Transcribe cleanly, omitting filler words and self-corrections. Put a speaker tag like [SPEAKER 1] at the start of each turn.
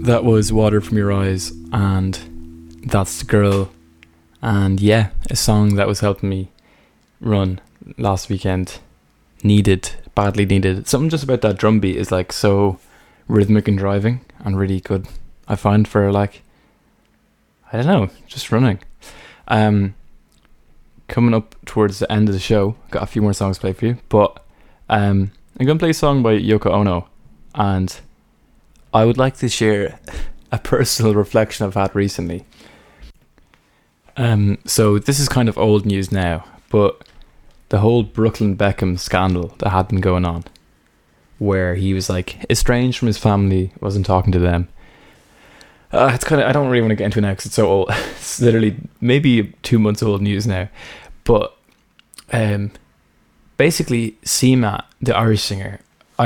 [SPEAKER 1] That was Water From Your Eyes, and That's the Girl. And yeah, a song that was helping me run last weekend. Badly needed. Something just about that drum beat is like so rhythmic and driving and really good, I find, for like, I don't know, just running. Coming up towards the end of the show, got a few more songs to play for you, but I'm going to play a song by Yoko Ono, and I would like to share a personal reflection I've had recently. So this is kind of old news now, but the whole Brooklyn Beckham scandal that had been going on, where he was like estranged from his family, wasn't talking to them. It's kind of, I don't really want to get into it now because it's so old. It's literally maybe 2 months old news now. But basically, Seema, the Irish singer,